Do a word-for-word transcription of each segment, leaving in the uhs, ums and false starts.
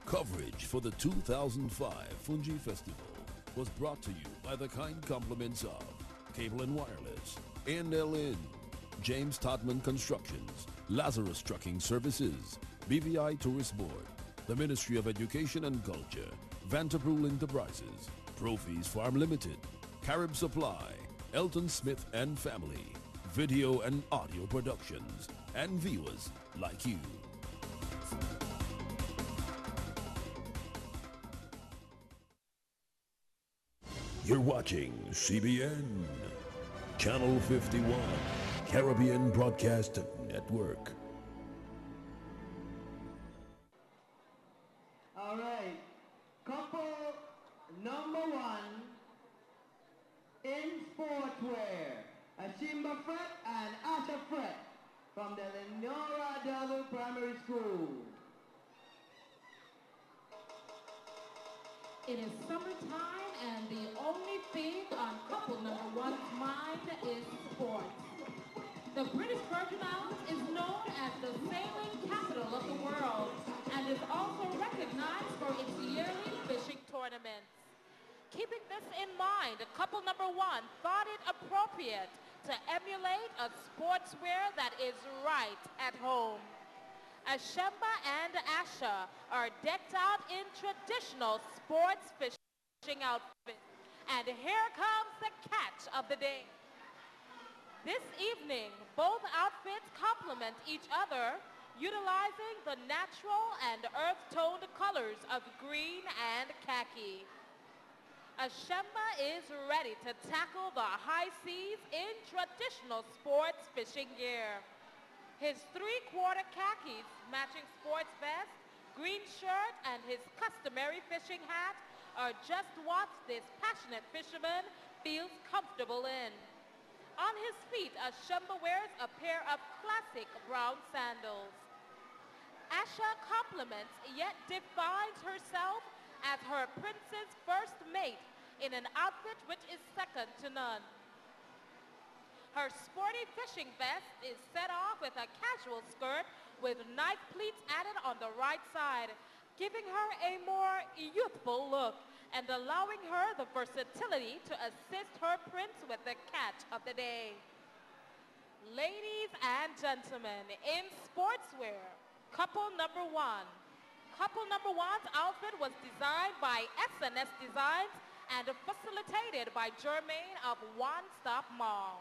Coverage for the two thousand five Fungi Festival was brought to you by the kind compliments of Cable and Wireless, A and L Inn, James Todman Constructions, Lazarus Trucking Services, B V I Tourist Board, the Ministry of Education and Culture, Vanterpool Enterprises, Profis Farm Limited, Carib Supply, Elton Smith and Family, Video and Audio Productions, and viewers like you. You're watching C B N, Channel fifty-one, Caribbean Broadcast Network. All right, couple number one in sportswear, Ashimba Fret and Asha Fret from the Lenora Delville Primary School. It is summertime, and the only thing on couple number one's mind is sports. The British Virgin Islands is known as the sailing capital of the world and is also recognized for its yearly fishing tournaments. Keeping this in mind, couple number one thought it appropriate to emulate a sportswear that is right at home. Ashemba and Asha are decked out in traditional sports fishing outfits. And here comes the catch of the day. This evening, both outfits complement each other, utilizing the natural and earth-toned colors of green and khaki. Ashemba is ready to tackle the high seas in traditional sports fishing gear. His three-quarter khakis, matching sports vest, green shirt, and his customary fishing hat are just what this passionate fisherman feels comfortable in. On his feet, Ashemba wears a pair of classic brown sandals. Asha compliments yet defines herself as her prince's first mate in an outfit which is second to none. Her sporty fishing vest is set off with a casual skirt with knife pleats added on the right side, giving her a more youthful look and allowing her the versatility to assist her prince with the catch of the day. Ladies and gentlemen, in sportswear, couple number one. Couple number one's outfit was designed by S and S Designs and facilitated by Jermaine of One Stop Mall.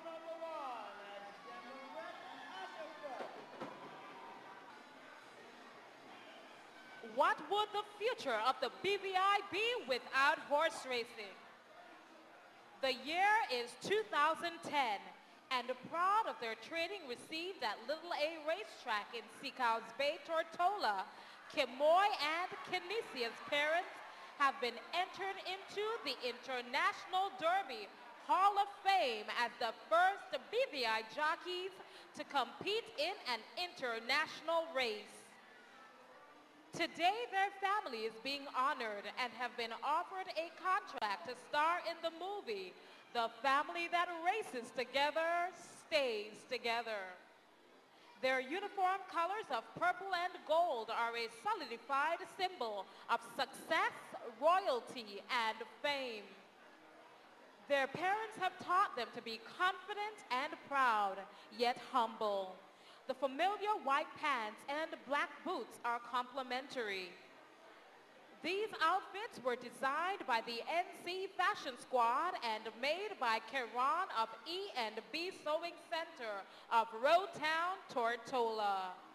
What would the future of the B V I be without horse racing? The year is two thousand ten, and proud of their training received at Little A Racetrack in Seacows Bay, Tortola, Kimoy and Canisia's parents have been entered into the International Derby Hall of Fame as the first B V I jockeys to compete in an international race. Today, their family is being honored and have been offered a contract to star in the movie, The Family That Races Together Stays Together. Their uniform colors of purple and gold are a solidified symbol of success, royalty, and fame. Their parents have taught them to be confident and proud, yet humble. The familiar white pants and black boots are complementary. These outfits were designed by the N C Fashion Squad and made by Keron of E and B Sewing Center of Roadtown, Tortola.